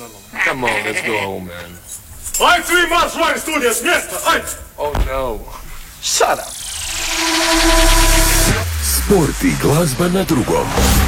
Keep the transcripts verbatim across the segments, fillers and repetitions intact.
Come on, let's go home, man. Ajde svi marš van iz studija, s mjesta, ajde! Oh no. Shut up. Sport i glazba na drugom.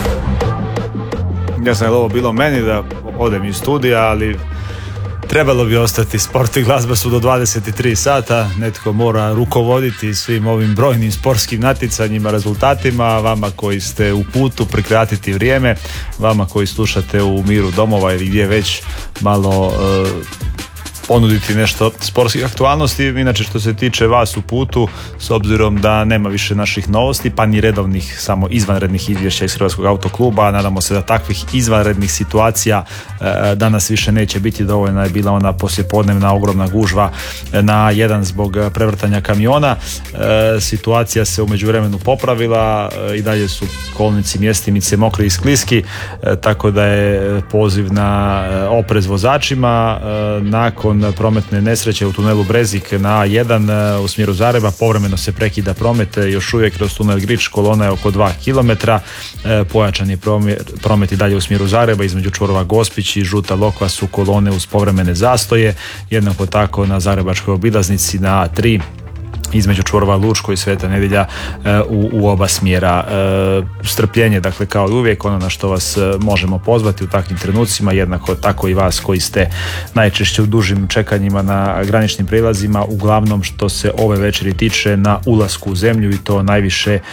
Ja sam je ovo bilo meni da odem iz studija, ali trebalo bi ostati. Sport i glazba su do dvadeset tri sata, netko mora rukovoditi svim ovim brojnim sportskim natjecanjima, rezultatima. Vama koji ste u putu prikratiti vrijeme, vama koji slušate u miru domova ili gdje već malo uh, ponuditi nešto sportskih aktualnosti. Inače, što se tiče vas u putu, s obzirom da nema više naših novosti, pa ni redovnih, samo izvanrednih izvješća iz Hrvatskog autokluba, nadamo se da takvih izvanrednih situacija e, danas više neće biti. Dovoljna je bila ona poslijepodnevna ogromna gužva na jedan zbog prevrtanja kamiona. E, situacija se u međuvremenu popravila, e, i dalje su kolnici, mjestimice mokri i skliski, e, tako da je poziv na oprez vozačima. E, nakon prometne nesreće u tunelu Brezik na jedan u smjeru Zagreba povremeno se prekida promet, još uvijek kroz tunel Grič, kolona je oko dva kilometra, pojačan je promet i dalje u smjeru Zagreba između čvorova Gospić i Žuta Lokva su kolone uz povremene zastoje, jednako tako na zagrebačkoj obilaznici na tri između čvorova Lučko i Sveta Nedjelja u, u oba smjera. E, strpljenje, dakle, kao i uvijek, ono na što vas možemo pozvati u takvim trenucima, jednako tako i vas koji ste najčešće u dužim čekanjima na graničnim prijelazima, uglavnom što se ove večeri tiče na ulasku u zemlju, i to najviše e,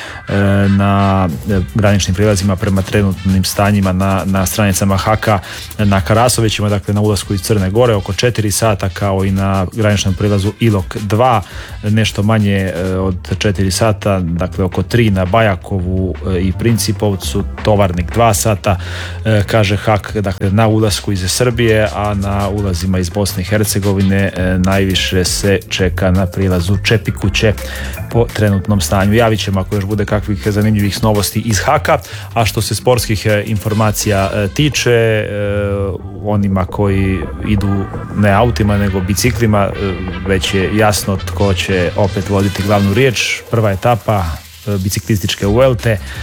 na graničnim prijelazima prema trenutnim stanjima na, na stranicama Haka na Karasovićima, dakle na ulasku iz Crne Gore oko četiri sata, kao i na graničnom prijelazu Ilok dva nešto manje od četiri sata, dakle oko tri na Bajakovu i Principovcu, Tovarnik dva sata, kaže Hak, dakle na ulasku iz Srbije, a na ulazima iz Bosne i Hercegovine najviše se čeka na prilazu Čepikuće po trenutnom stanju. Javit ćemo ako još bude kakvih zanimljivih novosti iz Haka. A što se sportskih informacija tiče, onima koji idu ne autima nego biciklima, već je jasno tko će opet voditi glavnu riječ. Prva etapa biciklističke Vuelte